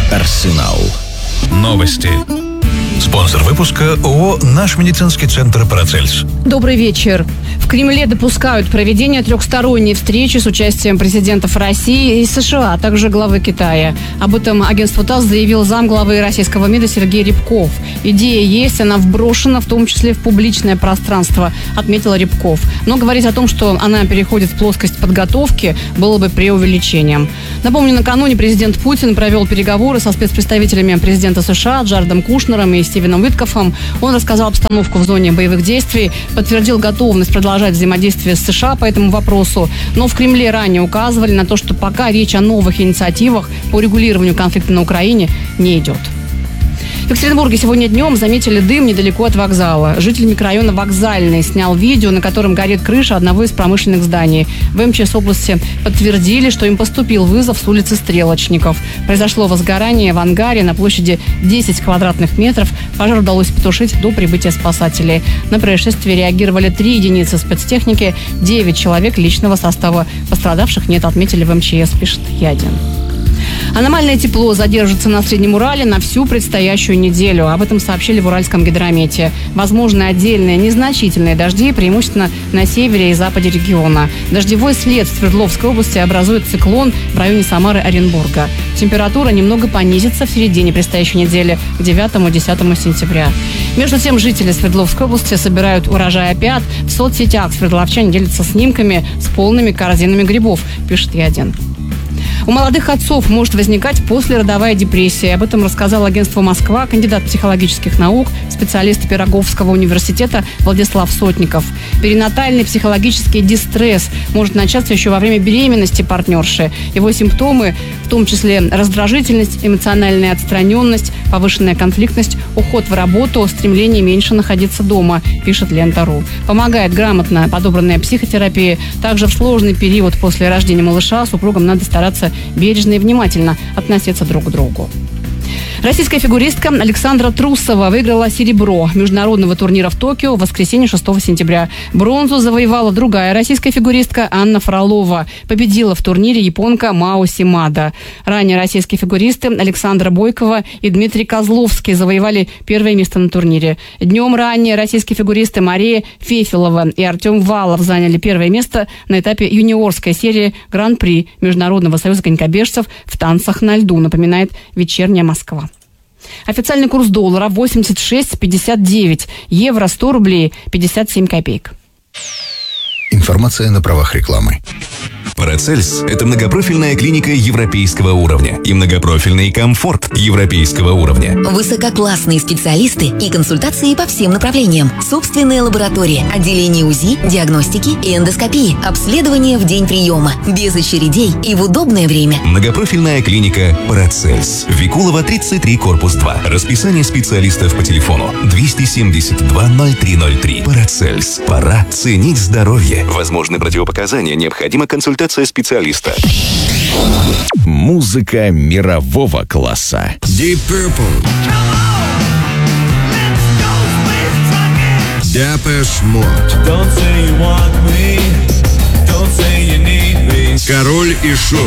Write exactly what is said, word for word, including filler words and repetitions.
Арсенал. Новости. Спонсор выпуска ООО «Наш медицинский центр Парацельс». Добрый вечер. В Кремле допускают проведение трехсторонней встречи с участием президентов России и США, а также главы Китая. Об этом агентству ТАСС заявил замглавы российского МИДа Сергей Рябков. Идея есть, она вброшена в том числе в публичное пространство, отметил Рябков. Но говорить о том, что она переходит в плоскость подготовки, было бы преувеличением. Напомню, накануне президент Путин провел переговоры со спецпредставителями президента США Джаредом Кушнером и Стивеном Уиткофом. Он рассказал обстановку в зоне боевых действий, подтвердил готовность продолжать взаимодействие с США по этому вопросу. Но в Кремле ранее указывали на то, что пока речь о новых инициативах по урегулированию конфликта на Украине не идет. В Екатеринбурге сегодня днем заметили дым недалеко от вокзала. Житель микрорайона Вокзальный снял видео, на котором горит крыша одного из промышленных зданий. В МЧС области подтвердили, что им поступил вызов с улицы Стрелочников. Произошло возгорание в ангаре на площади десять квадратных метров. Пожар удалось потушить до прибытия спасателей. На происшествие реагировали три единицы спецтехники, девять человек личного состава. Пострадавших нет, отметили в МЧС, пишет Ядин. Аномальное тепло задержится на Среднем Урале на всю предстоящую неделю. Об этом сообщили в Уральском гидромете. Возможны отдельные незначительные дожди, преимущественно на севере и западе региона. Дождевой след в Свердловской области образует циклон в районе Самары Оренбурга. Температура немного понизится в середине предстоящей недели, к девятому-десятому сентября. Между тем, жители Свердловской области собирают урожай опят. В соцсетях свердловчане делятся снимками с полными корзинами грибов, пишет Ядин. У молодых отцов может возникать послеродовая депрессия. Об этом рассказал агентству «Москва» кандидат психологических наук, специалист Пироговского университета Владислав Сотников. Перинатальный психологический дистресс может начаться еще во время беременности партнерши. Его симптомы, в том числе раздражительность, эмоциональная отстраненность, повышенная конфликтность, уход в работу, стремление меньше находиться дома, пишет Лента.ру. Помогает грамотно подобранная психотерапия. Также в сложный период после рождения малыша супругам надо стараться бережно и внимательно относиться друг к другу. Российская фигуристка Александра Трусова выиграла серебро международного турнира в Токио в воскресенье шестого сентября. Бронзу завоевала другая российская фигуристка Анна Фролова. Победила в турнире японка Мао Симада. Ранее российские фигуристы Александра Бойкова и Дмитрий Козловский завоевали первое место на турнире. Днем ранее российские фигуристы Мария Фефелова и Артем Валов заняли первое место на этапе юниорской серии Гран-при Международного союза конькобежцев в танцах на льду, напоминает «Вечерняя Москва». Официальный курс доллара восемьдесят шесть пятьдесят девять, евро сто рублей пятьдесят семь копеек. Информация на правах рекламы. Парацельс – это многопрофильная клиника европейского уровня и многопрофильный комфорт европейского уровня. Высококлассные специалисты и консультации по всем направлениям. Собственная лаборатория, отделение УЗИ, диагностики и эндоскопии, обследование в день приема, без очередей и в удобное время. Многопрофильная клиника Парацельс. Викулова, тридцать три, корпус два. Расписание специалистов по телефону двести семьдесят два ноль три ноль три. Парацельс. Пора ценить здоровье. Возможны противопоказания, необходима консультация специалиста. Музыка мирового класса. Deep Purple, Depeche Mode, Король и Шут.